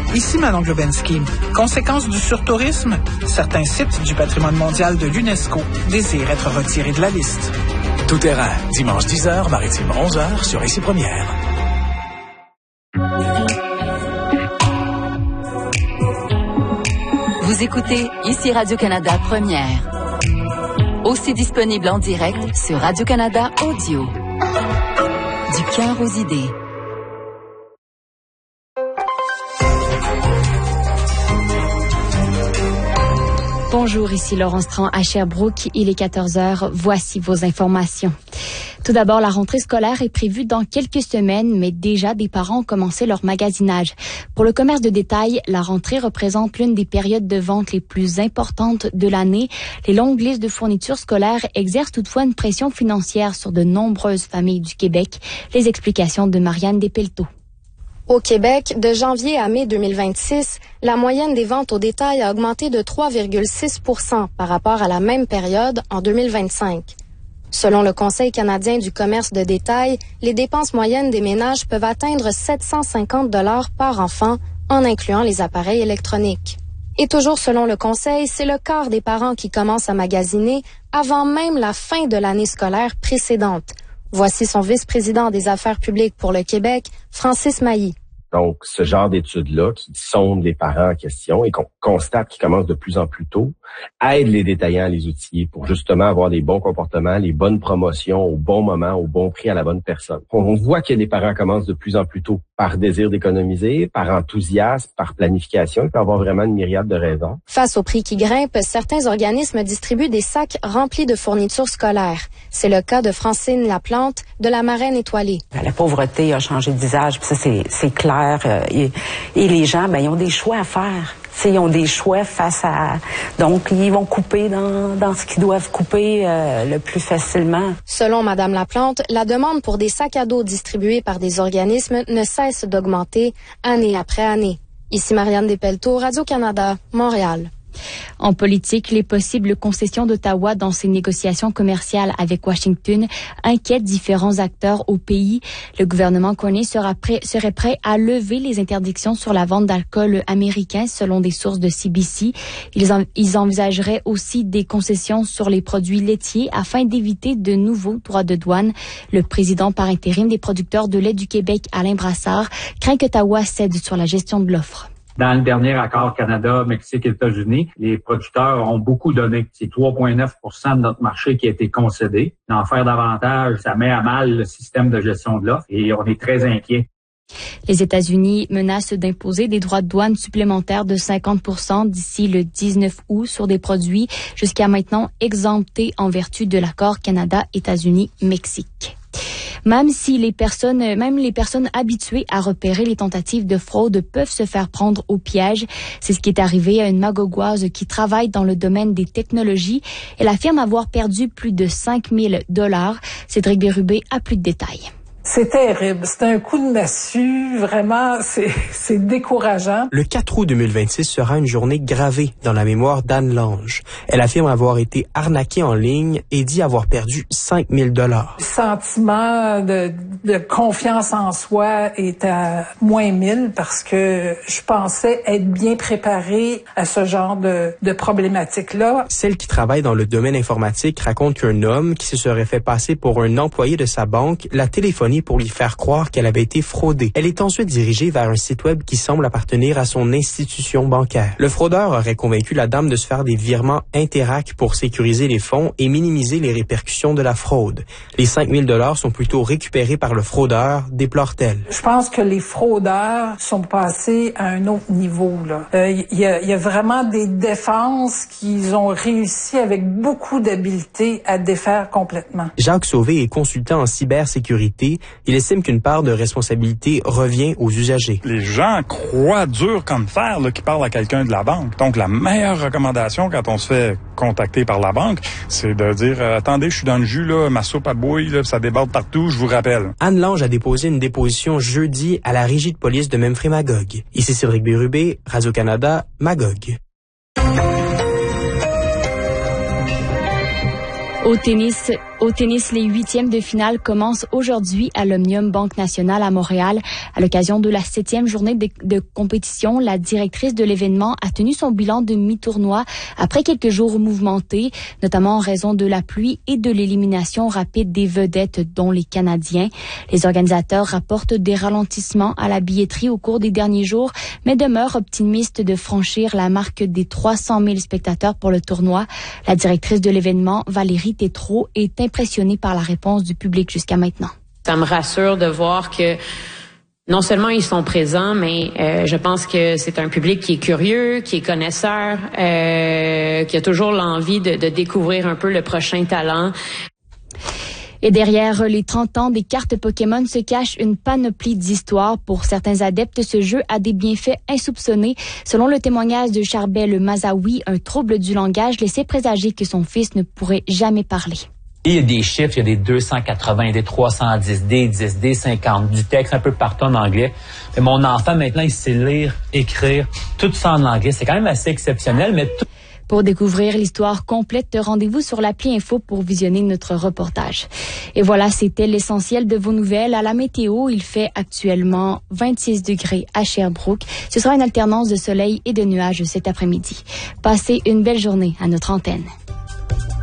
Ici Manon Globensky. Conséquence du surtourisme, certains sites du patrimoine mondial de l'UNESCO désirent être retirés de la liste. Tout terrain, dimanche 10h, maritime 11h sur Ici Première. Vous écoutez Ici Radio-Canada Première. Aussi disponible en direct sur Radio-Canada Audio. Du cœur aux idées. Bonjour, ici Laurence Tran à Sherbrooke. Il est 14h. Voici vos informations. Tout d'abord, la rentrée scolaire est prévue dans quelques semaines, mais déjà des parents ont commencé leur magasinage. Pour le commerce de détail, la rentrée représente l'une des périodes de vente les plus importantes de l'année. Les longues listes de fournitures scolaires exercent toutefois une pression financière sur de nombreuses familles du Québec. Les explications de Marianne Despelteaux. Au Québec, de janvier à mai 2026, la moyenne des ventes au détail a augmenté de 3,6 % par rapport à la même période en 2025. Selon le Conseil canadien du commerce de détail, les dépenses moyennes des ménages peuvent atteindre 750 $ par enfant, en incluant les appareils électroniques. Et toujours selon le Conseil, c'est le quart des parents qui commencent à magasiner avant même la fin de l'année scolaire précédente. Voici son vice-président des affaires publiques pour le Québec, Francis Mailly. Donc, ce genre d'études-là qui sondent les parents en question et qu'on constate qu'ils commencent de plus en plus tôt, aident les détaillants à les outiller pour justement avoir des bons comportements, les bonnes promotions au bon moment, au bon prix à la bonne personne. On voit que les parents commencent de plus en plus tôt par désir d'économiser, par enthousiasme, par planification. Il peut y avoir vraiment une myriade de raisons. Face au prix qui grimpe, certains organismes distribuent des sacs remplis de fournitures scolaires. C'est le cas de Francine Laplante de la Marraine étoilée. La pauvreté a changé de visage, puis ça c'est clair. Et les gens, ils ont des choix à faire. Ils ont des choix face à... Donc, ils vont couper dans ce qu'ils doivent couper le plus facilement. Selon Mme Laplante, la demande pour des sacs à dos distribués par des organismes ne cesse d'augmenter année après année. Ici Marianne Despelteaux, Radio-Canada, Montréal. En politique, les possibles concessions d'Ottawa dans ses négociations commerciales avec Washington inquiètent différents acteurs au pays. Le gouvernement Carney serait prêt à lever les interdictions sur la vente d'alcool américain selon des sources de CBC. Ils envisageraient aussi des concessions sur les produits laitiers afin d'éviter de nouveaux droits de douane. Le président par intérim des producteurs de lait du Québec, Alain Brassard, craint qu'Ottawa cède sur la gestion de l'offre. Dans le dernier accord Canada, Mexique et États-Unis, les producteurs ont beaucoup donné. C'est 3,9 % de notre marché qui a été concédé. D'en faire davantage, ça met à mal le système de gestion de l'offre et on est très inquiets. Les États-Unis menacent d'imposer des droits de douane supplémentaires de 50 % d'ici le 19 août sur des produits jusqu'à maintenant exemptés en vertu de l'accord Canada-États-Unis-Mexique. Même les personnes habituées à repérer les tentatives de fraude peuvent se faire prendre au piège. C'est ce qui est arrivé à une Magogouase qui travaille dans le domaine des technologies. Elle affirme avoir perdu plus de 5 000 $. Cédric Bérubé a plus de détails. C'est terrible. C'est un coup de massue. Vraiment, c'est décourageant. Le 4 août 2026 sera une journée gravée dans la mémoire d'Anne Lange. Elle affirme avoir été arnaquée en ligne et dit avoir perdu 5 000 $. Le sentiment de confiance en soi est à moins 1000 parce que je pensais être bien préparée à ce genre de problématique-là. Celle qui travaille dans le domaine informatique raconte qu'un homme qui se serait fait passer pour un employé de sa banque l'a téléphoné pour lui faire croire qu'elle avait été fraudée. Elle est ensuite dirigée vers un site web qui semble appartenir à son institution bancaire. Le fraudeur aurait convaincu la dame de se faire des virements Interac pour sécuriser les fonds et minimiser les répercussions de la fraude. Les 5 000 $ sont plutôt récupérés par le fraudeur, déplore-t-elle. Je pense que les fraudeurs sont passés à un autre niveau. Il y a vraiment des défenses qu'ils ont réussi avec beaucoup d'habileté à défaire complètement. Jacques Sauvé est consultant en cybersécurité. Il estime qu'une part de responsabilité revient aux usagers. Les gens croient dur comme fer qui parlent à quelqu'un de la banque. Donc, la meilleure recommandation quand on se fait contacter par la banque, c'est de dire « Attendez, je suis dans le jus, là, ma soupe à bouille, là, ça déborde partout, je vous rappelle. » Anne Lange a déposé une déposition jeudi à la régie de police de Memphrey-Magog. Ici Cédric Bérubé, Radio-Canada, Magog. Au tennis, les 8e de finale commencent aujourd'hui à l'Omnium Banque Nationale à Montréal. À l'occasion de la 7e journée de compétition, la directrice de l'événement a tenu son bilan de mi-tournoi après quelques jours mouvementés, notamment en raison de la pluie et de l'élimination rapide des vedettes, dont les Canadiens. Les organisateurs rapportent des ralentissements à la billetterie au cours des derniers jours, mais demeurent optimistes de franchir la marque des 300 000 spectateurs pour le tournoi. La directrice de l'événement, Valérie Tétrault, est impressionnée par la réponse du public jusqu'à maintenant. Ça me rassure de voir que non seulement ils sont présents, mais je pense que c'est un public qui est curieux, qui est connaisseur, qui a toujours l'envie de découvrir un peu le prochain talent. Et derrière les 30 ans des cartes Pokémon se cache une panoplie d'histoires. Pour certains adeptes, ce jeu a des bienfaits insoupçonnés. Selon le témoignage de Charbel Mazaoui, un trouble du langage laissait présager que son fils ne pourrait jamais parler. Il y a des chiffres, il y a des 280, des 310, des 10, des 50, du texte un peu partout en anglais. Mais mon enfant, maintenant, il sait lire, écrire, tout ça en anglais. C'est quand même assez exceptionnel, mais tout... Pour découvrir l'histoire complète, rendez-vous sur l'appli Info pour visionner notre reportage. Et voilà, c'était l'essentiel de vos nouvelles. À la météo, il fait actuellement 26 degrés à Sherbrooke. Ce sera une alternance de soleil et de nuages cet après-midi. Passez une belle journée à notre antenne.